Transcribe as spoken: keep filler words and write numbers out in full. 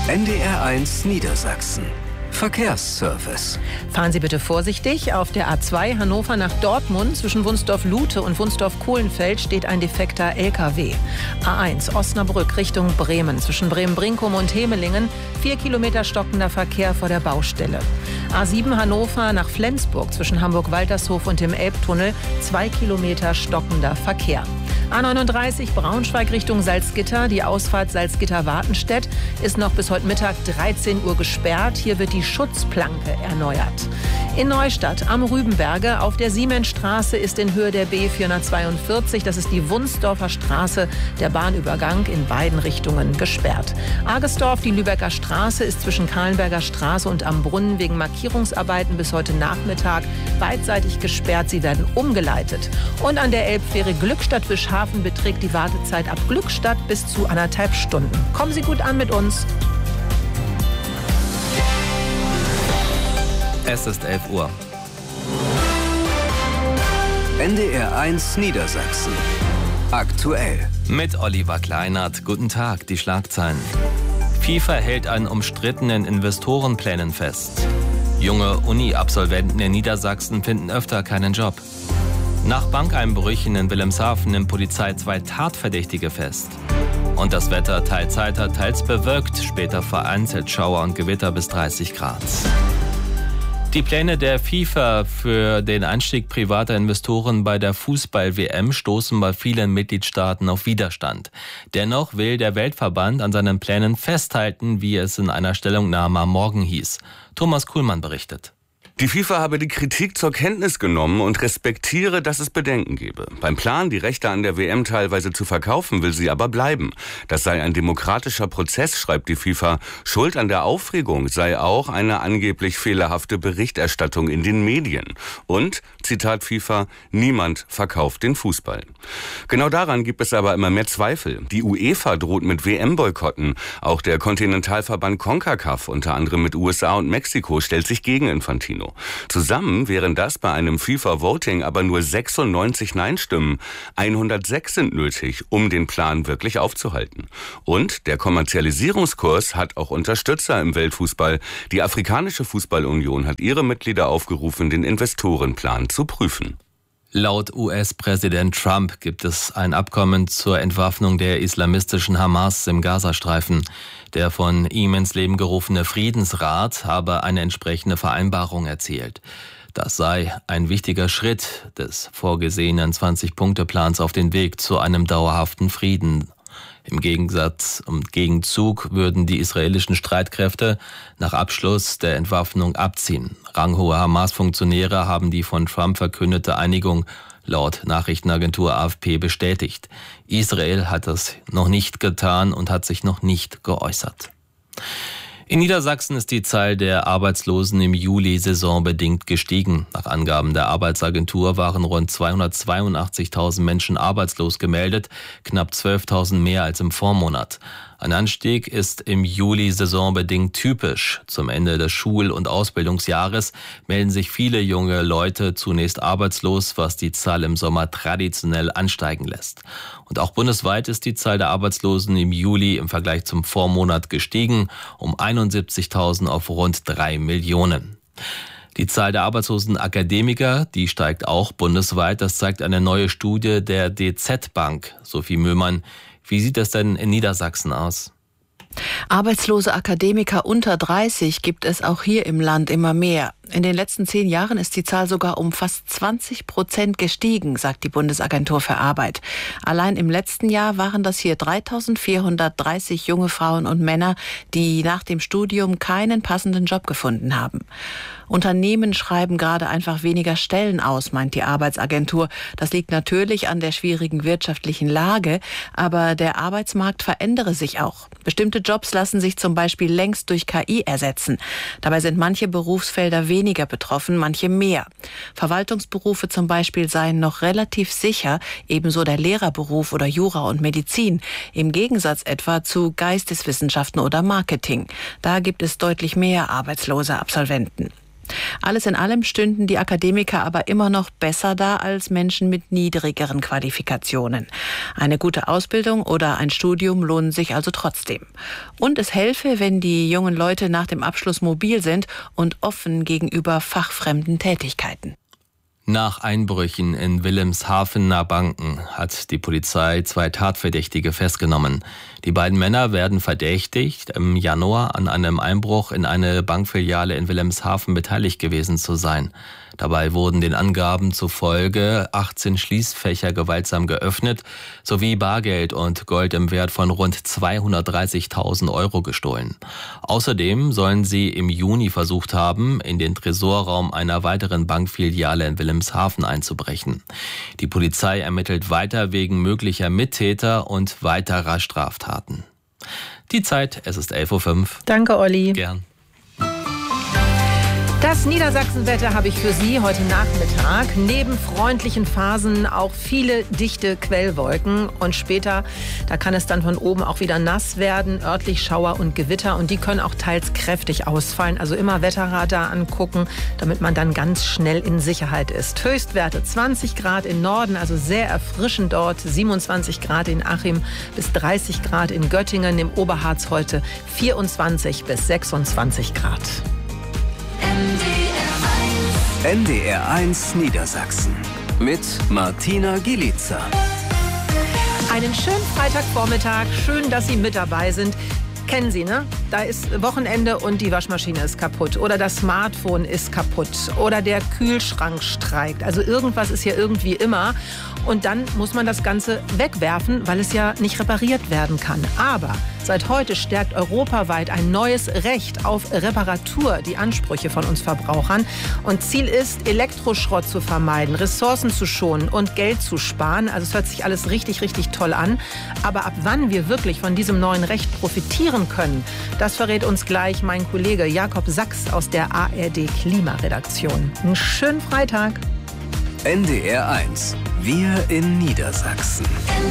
N D R eins Niedersachsen. Verkehrsservice. Fahren Sie bitte vorsichtig. Auf der A zwei Hannover nach Dortmund zwischen Wunsdorf-Lute und Wunsdorf-Kohlenfeld steht ein defekter L K W. A eins Osnabrück Richtung Bremen zwischen Bremen-Brinkum und Hemelingen. Vier Kilometer stockender Verkehr vor der Baustelle. A sieben Hannover nach Flensburg zwischen Hamburg-Waltershof und dem Elbtunnel. Zwei Kilometer stockender Verkehr. A neununddreißig Braunschweig Richtung Salzgitter. Die Ausfahrt Salzgitter-Wartenstedt ist noch bis heute Mittag dreizehn Uhr gesperrt. Hier wird die Schutzplanke erneuert. In Neustadt am Rübenberge auf der Siemensstraße ist in Höhe der B vierhundertzweiundvierzig, das ist die Wunsdorfer Straße, der Bahnübergang in beiden Richtungen gesperrt. Argesdorf, die Lübecker Straße, ist zwischen Kahlenberger Straße und am Brunnen wegen Markierungsarbeiten bis heute Nachmittag beidseitig gesperrt. Sie werden umgeleitet. Und an der Elbfähre Glückstadt-Fischhafen beträgt die Wartezeit ab Glückstadt bis zu anderthalb Stunden. Kommen Sie gut an mit uns. Es ist elf Uhr. N D R eins Niedersachsen. Aktuell. Mit Oliver Kleinert. Guten Tag, die Schlagzeilen. FIFA hält an umstrittenen Investorenplänen fest. Junge Uni-Absolventen in Niedersachsen finden öfter keinen Job. Nach Bankeinbrüchen in Wilhelmshaven nimmt Polizei zwei Tatverdächtige fest. Und das Wetter teils heiter, teils bewölkt, später vereinzelt Schauer und Gewitter bis dreißig Grad. Die Pläne der FIFA für den Einstieg privater Investoren bei der Fußball-W M stoßen bei vielen Mitgliedstaaten auf Widerstand. Dennoch will der Weltverband an seinen Plänen festhalten, wie es in einer Stellungnahme am Morgen hieß. Thomas Kuhlmann berichtet. Die FIFA habe die Kritik zur Kenntnis genommen und respektiere, dass es Bedenken gebe. Beim Plan, die Rechte an der W M teilweise zu verkaufen, will sie aber bleiben. Das sei ein demokratischer Prozess, schreibt die FIFA. Schuld an der Aufregung sei auch eine angeblich fehlerhafte Berichterstattung in den Medien. Und, Zitat FIFA, niemand verkauft den Fußball. Genau daran gibt es aber immer mehr Zweifel. Die UEFA droht mit W M-Boykotten. Auch der Kontinentalverband CONCACAF, unter anderem mit U S A und Mexiko, stellt sich gegen Infantino. Zusammen wären das bei einem FIFA-Voting aber nur sechsundneunzig Nein-Stimmen. hundertsechs sind nötig, um den Plan wirklich aufzuhalten. Und der Kommerzialisierungskurs hat auch Unterstützer im Weltfußball. Die Afrikanische Fußballunion hat ihre Mitglieder aufgerufen, den Investorenplan zu prüfen. Laut U S-Präsident Trump gibt es ein Abkommen zur Entwaffnung der islamistischen Hamas im Gazastreifen. Der von ihm ins Leben gerufene Friedensrat habe eine entsprechende Vereinbarung erzielt. Das sei ein wichtiger Schritt des vorgesehenen zwanzig-Punkte-Plans auf den Weg zu einem dauerhaften Frieden. Im Gegensatz und Gegenzug würden die israelischen Streitkräfte nach Abschluss der Entwaffnung abziehen. Ranghohe Hamas-Funktionäre haben die von Trump verkündete Einigung laut Nachrichtenagentur A F P bestätigt. Israel hat das noch nicht getan und hat sich noch nicht geäußert. In Niedersachsen ist die Zahl der Arbeitslosen im Juli saisonbedingt gestiegen. Nach Angaben der Arbeitsagentur waren rund zweihundertzweiundachtzigtausend Menschen arbeitslos gemeldet, knapp zwölftausend mehr als im Vormonat. Ein Anstieg ist im Juli saisonbedingt typisch. Zum Ende des Schul- und Ausbildungsjahres melden sich viele junge Leute zunächst arbeitslos, was die Zahl im Sommer traditionell ansteigen lässt. Und auch bundesweit ist die Zahl der Arbeitslosen im Juli im Vergleich zum Vormonat gestiegen, um einundsiebzigtausend auf rund drei Millionen. Die Zahl der arbeitslosen Akademiker, die steigt auch bundesweit. Das zeigt eine neue Studie der D Z Bank. Sophie Möhmann, wie sieht das denn in Niedersachsen aus? Arbeitslose Akademiker unter dreißig gibt es auch hier im Land immer mehr. In den letzten zehn Jahren ist die Zahl sogar um fast zwanzig Prozent gestiegen, sagt die Bundesagentur für Arbeit. Allein im letzten Jahr waren das hier dreitausendvierhundertdreißig junge Frauen und Männer, die nach dem Studium keinen passenden Job gefunden haben. Unternehmen schreiben gerade einfach weniger Stellen aus, meint die Arbeitsagentur. Das liegt natürlich an der schwierigen wirtschaftlichen Lage, aber der Arbeitsmarkt verändere sich auch. Bestimmte Jobs lassen sich zum Beispiel längst durch K I ersetzen. Dabei sind manche Berufsfelder weniger betroffen, manche mehr. Verwaltungsberufe zum Beispiel seien noch relativ sicher, ebenso der Lehrerberuf oder Jura und Medizin. Im Gegensatz etwa zu Geisteswissenschaften oder Marketing. Da gibt es deutlich mehr arbeitslose Absolventen. Alles in allem stünden die Akademiker aber immer noch besser da als Menschen mit niedrigeren Qualifikationen. Eine gute Ausbildung oder ein Studium lohnen sich also trotzdem. Und es helfe, wenn die jungen Leute nach dem Abschluss mobil sind und offen gegenüber fachfremden Tätigkeiten. Nach Einbrüchen in Wilhelmshaven nahe Banken hat die Polizei zwei Tatverdächtige festgenommen. Die beiden Männer werden verdächtigt, im Januar an einem Einbruch in eine Bankfiliale in Wilhelmshaven beteiligt gewesen zu sein. Dabei wurden den Angaben zufolge achtzehn Schließfächer gewaltsam geöffnet, sowie Bargeld und Gold im Wert von rund zweihundertdreißigtausend Euro gestohlen. Außerdem sollen sie im Juni versucht haben, in den Tresorraum einer weiteren Bankfiliale in Wilhelmshaven einzubrechen. Die Polizei ermittelt weiter wegen möglicher Mittäter und weiterer Straftaten. Die Zeit, es ist elf Uhr fünf. Danke, Olli. Gern. Das Niedersachsenwetter habe ich für Sie heute Nachmittag. Neben freundlichen Phasen auch viele dichte Quellwolken. Und später, da kann es dann von oben auch wieder nass werden, örtlich Schauer und Gewitter. Und die können auch teils kräftig ausfallen. Also immer Wetterradar angucken, damit man dann ganz schnell in Sicherheit ist. Höchstwerte zwanzig Grad im Norden, also sehr erfrischend dort. siebenundzwanzig Grad in Achim bis dreißig Grad in Göttingen. Im Oberharz heute vierundzwanzig bis sechsundzwanzig Grad. N D R eins Niedersachsen mit Martina Gielitzer. Einen schönen Freitagvormittag. Schön, dass Sie mit dabei sind. Kennen Sie, ne? Da ist Wochenende und die Waschmaschine ist kaputt. Oder das Smartphone ist kaputt. Oder der Kühlschrank streikt. Also irgendwas ist ja irgendwie immer. Und dann muss man das Ganze wegwerfen, weil es ja nicht repariert werden kann. Aber seit heute stärkt europaweit ein neues Recht auf Reparatur die Ansprüche von uns Verbrauchern. Und Ziel ist, Elektroschrott zu vermeiden, Ressourcen zu schonen und Geld zu sparen. Also es hört sich alles richtig, richtig toll an. Aber ab wann wir wirklich von diesem neuen Recht profitieren können, das verrät uns gleich mein Kollege Jakob Sachs aus der A R D Klimaredaktion. Einen schönen Freitag. N D R eins. Wir in Niedersachsen.